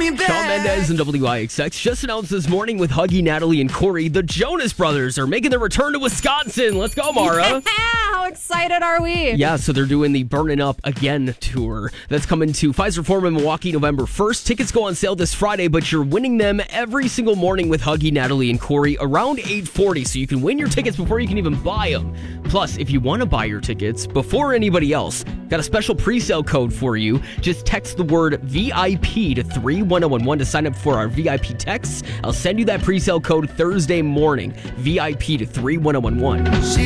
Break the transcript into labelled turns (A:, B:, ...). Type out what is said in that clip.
A: Shawn Mendes and WIXX just announced this morning with Huggy, Natalie, and Corey, the Jonas Brothers are making their return to Wisconsin. Let's go, Mara.
B: Yeah, how excited are we?
A: Yeah, so they're doing the Burnin' Up Again tour. That's coming to Pfizer Forum in Milwaukee November 1st. Tickets go on sale this Friday, but you're winning them every single morning with Huggy, Natalie, and Corey around 8:40, so you can win your tickets before you can even buy them. Plus, if you want to buy your tickets before anybody else, got a special pre-sale code for you. Just text the word VIP to 31011 to sign up for our VIP texts. I'll send you that pre-sale code Thursday morning. VIP to 31011.